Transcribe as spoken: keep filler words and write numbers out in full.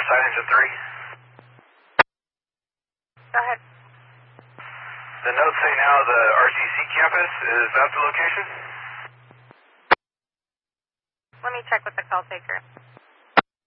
side engine three. Go ahead. The notes say now the R C C campus, is that the location? Let me check with the call taker.